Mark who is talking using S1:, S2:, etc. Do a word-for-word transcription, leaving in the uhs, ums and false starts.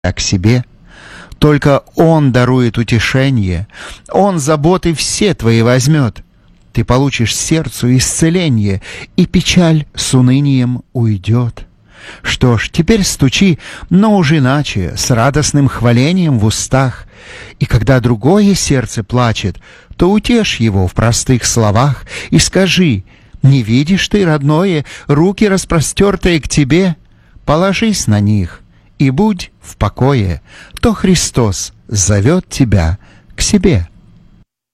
S1: к себе. Только Он дарует утешение, Он заботы все твои возьмет. Ты получишь сердцу исцеление, и печаль с унынием уйдет. Что ж, теперь стучи, но уж иначе, с радостным хвалением в устах. И когда другое сердце плачет, то утешь его в простых словах и скажи: «Не видишь ты, родное, руки, распростертые к тебе? Положись на них и будь в покое, то Христос зовет тебя к себе».